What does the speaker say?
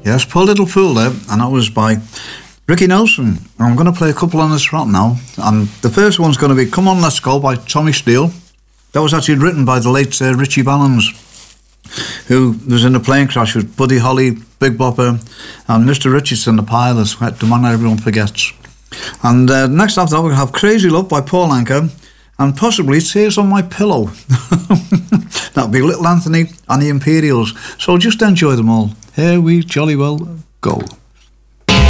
Yes, Poor Little Fool there, and that was by Ricky Nelson. And I'm going to play a couple on the trot now, and the first one's going to be Come On Let's Go by Tommy Steele. That was actually written by the late Richie Valens, who was in a plane crash with Buddy Holly, Big Bopper, and Mr. Richardson, the pilot, the man everyone forgets. And next after that, we're going to have Crazy Love by Paul Anka, and possibly Tears on My Pillow. That'll be Little Anthony and the Imperials. So just enjoy them all. Here we jolly well go.